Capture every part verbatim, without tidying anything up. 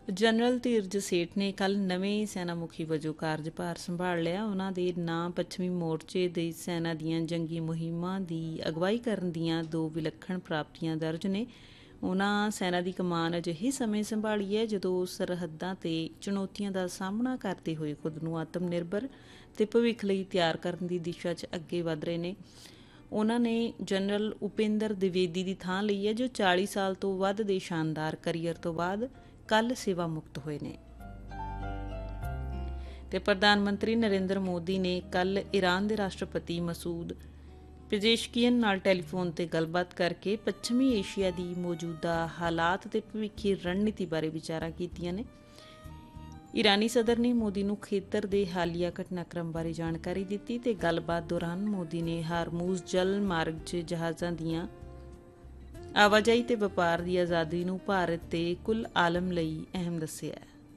General ਧੀਰਜ ਸੇਠ ਨੇ ਕੱਲ੍ਹ ਨਵੇਂ ਸੈਨਾ ਮੁਖੀ ਵਜੋਂ ਕਾਰਜਭਾਰ ਸੰਭਾਲ ਲਿਆ। ਉਹਨਾਂ ਦੇ ਨਾਂ ਪੱਛਮੀ ਮੋਰਚੇ ਦੀ ਸੈਨਾ ਦੀਆਂ ਜੰਗੀ ਮੁਹਿੰਮਾਂ ਦੀ ਅਗਵਾਈ ਕਰਨ ਦੀਆਂ ਦੋ ਵਿਲੱਖਣ ਪ੍ਰਾਪਤੀਆਂ ਦਰਜ ਨੇ। ਉਹਨਾਂ ਸੈਨਾ ਦੀ ਕਮਾਨ ਅਜਿਹੇ ਸਮੇਂ ਸੰਭਾਲੀ ਹੈ ਜਦੋਂ ਸਰਹੱਦਾਂ 'ਤੇ ਚੁਣੌਤੀਆਂ ਦਾ ਸਾਹਮਣਾ ਕਰਦੇ ਹੋਏ ਖੁਦ ਨੂੰ ਆਤਮ ਨਿਰਭਰ ਅਤੇ ਭਵਿੱਖ ਲਈ ਤਿਆਰ ਕਰਨ ਦੀ ਦਿਸ਼ਾ 'ਚ ਅੱਗੇ ਵਧ ਰਹੇ ਨੇ। ਉਹਨਾਂ ਨੇ ਜਨਰਲ ਉਪੇਂਦਰ ਦਿਵੇਦੀ ਦੀ ਥਾਂ ਲਈ ਹੈ, ਜੋ ਚਾਲੀ ਸਾਲ ਤੋਂ ਵੱਧ ਦੇ ਸ਼ਾਨਦਾਰ ਕਰੀਅਰ ਤੋਂ ਬਾਅਦ ਕੱਲ੍ਹ ਸੇਵਾ ਮੁਕਤ ਹੋਏ ਨੇ। ਤੇ ਪ੍ਰਧਾਨ ਮੰਤਰੀ ਨਰਿੰਦਰ ਮੋਦੀ ਨੇ ਕੱਲ੍ਹ ਈਰਾਨ ਦੇ ਰਾਸ਼ਟਰਪਤੀ ਮਸੂਦ ਪੇਜ਼ੇਸ਼ਕੀਅਨ ਨਾਲ ਟੈਲੀਫੋਨ 'ਤੇ ਗੱਲਬਾਤ ਕਰਕੇ ਪੱਛਮੀ ਏਸ਼ੀਆ ਦੀ ਮੌਜੂਦਾ ਹਾਲਾਤ ਅਤੇ ਭਵਿੱਖੀ ਰਣਨੀਤੀ ਬਾਰੇ ਵਿਚਾਰਾਂ ਕੀਤੀਆਂ ਨੇ। ਈਰਾਨੀ ਸਦਰ ਨੇ ਮੋਦੀ ਨੂੰ ਖੇਤਰ ਦੇ ਹਾਲੀਆ ਘਟਨਾਕ੍ਰਮ ਬਾਰੇ ਜਾਣਕਾਰੀ ਦਿੱਤੀ ਤੇ ਗੱਲਬਾਤ ਦੌਰਾਨ ਮੋਦੀ ਨੇ ਹਾਰਮੂਜ਼ ਜਲ ਮਾਰਗ 'ਚ ਜਹਾਜ਼ਾਂ ਦੀਆਂ ਆਵਾਜਾਈ ਤੇ ਵਪਾਰ ਦੀ ਆਜ਼ਾਦੀ ਨੂੰ ਭਾਰਤ ਤੇ ਕੁੱਲ ਆਲਮ ਲਈ ਅਹਿਮ ਦੱਸਿਆ।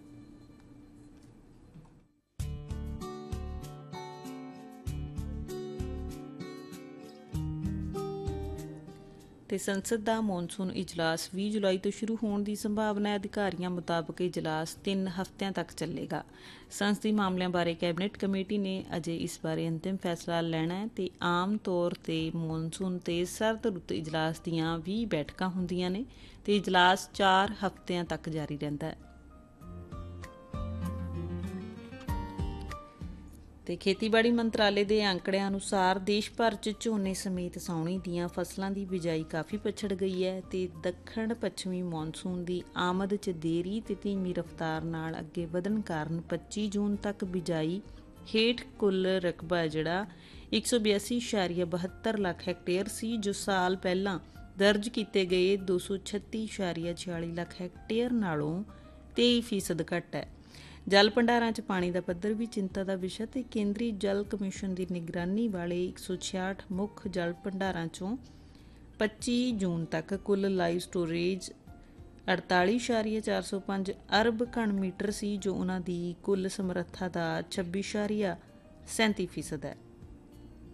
ਤੇ ਸੰਸਦ ਦਾ ਮੌਨਸੂਨ ਇਜਲਾਸ ਵੀਹ ਜੁਲਾਈ ਤੋਂ ਸ਼ੁਰੂ ਹੋਣ ਦੀ ਸੰਭਾਵਨਾ ਹੈ। ਅਧਿਕਾਰੀਆਂ ਮੁਤਾਬਕ ਇਜਲਾਸ ਤਿੰਨ ਹਫ਼ਤਿਆਂ ਤੱਕ ਚੱਲੇਗਾ। ਸੰਸਦੀ ਮਾਮਲਿਆਂ ਬਾਰੇ ਕੈਬਨਿਟ ਕਮੇਟੀ ਨੇ ਅਜੇ ਇਸ ਬਾਰੇ ਅੰਤਿਮ ਫੈਸਲਾ ਲੈਣਾ ਹੈ ਤੇ ਆਮ ਤੌਰ 'ਤੇ ਮੌਨਸੂਨ ਤੇ ਸਰਦ ਰੁੱਤ ਇਜਲਾਸ ਦੀਆਂ ਵੀਹ ਬੈਠਕਾਂ ਹੁੰਦੀਆਂ ਨੇ ਤੇ ਇਜਲਾਸ ਚਾਰ ਹਫ਼ਤਿਆਂ ਤੱਕ ਜਾਰੀ ਰਹਿੰਦਾ ਹੈ। ਤੇ ਖੇਤੀਬਾੜੀ ਮੰਤਰਾਲੇ ਦੇ ਅੰਕੜਿਆਂ ਅਨੁਸਾਰ ਦੇਸ਼ ਭਰ 'ਚ ਝੋਨੇ ਸਮੇਤ ਸਾਉਣੀ ਦੀਆਂ ਫਸਲਾਂ ਦੀ ਬਿਜਾਈ ਕਾਫੀ ਪਛੜ ਗਈ ਹੈ ਤੇ ਦੱਖਣ ਪੱਛਮੀ ਮੌਨਸੂਨ ਦੀ ਆਮਦ 'ਚ ਦੇਰੀ ਤੇ ਧੀਮੀ ਰਫ਼ਤਾਰ ਨਾਲ ਅੱਗੇ ਵਧਣ ਕਾਰਨ ਪੱਚੀ ਜੂਨ ਤੱਕ ਬਿਜਾਈ ਹੇਠ ਕੁੱਲ ਰਕਬਾ ਜਿਹੜਾ ਇੱਕ ਸੌ ਬਿਆਸੀ ਇਸ਼ਾਰੀਆ ਬਹੱਤਰ ਲੱਖ ਹੈਕਟੇਅਰ ਸੀ, ਜੋ ਸਾਲ ਪਹਿਲਾਂ ਦਰਜ ਕੀਤੇ ਗਏ ਦੋ ਸੌ ਛੱਤੀ ਇਸ਼ਾਰੀਆ ਛਿਆਲੀ ਲੱਖ ਹੈਕਟੇਅਰ ਨਾਲੋਂ ਤੇਈ ਫੀਸਦ ਘੱਟ ਹੈ। ਜਲ ਭੰਡਾਰਾਂ 'ਚ ਪਾਣੀ ਦਾ ਪੱਧਰ ਵੀ ਚਿੰਤਾ ਦਾ ਵਿਸ਼ਾ ਤੇ ਕੇਂਦਰੀ ਜਲ ਕਮਿਸ਼ਨ ਦੀ ਨਿਗਰਾਨੀ ਵਾਲੇ ਇੱਕ ਸੌ ਛਿਆਹਠ ਮੁੱਖ ਜਲ ਭੰਡਾਰਾਂ 'ਚੋਂ ਪੱਚੀ ਜੂਨ ਤੱਕ ਕੁੱਲ ਲਾਈਵ ਸਟੋਰੇਜ ਅੜਤਾਲੀ ਇਸ਼ਾਰੀਆ ਚਾਰ ਸੌ ਪੰਜ ਅਰਬ ਘਣ ਮੀਟਰ ਸੀ, ਜੋ ਉਹਨਾਂ ਦੀ ਕੁੱਲ ਸਮਰੱਥਾ ਦਾ ਛੱਬੀ ਇਸ਼ਾਰੀਆ ਸੈਂਤੀ ਫੀਸਦ ਹੈ।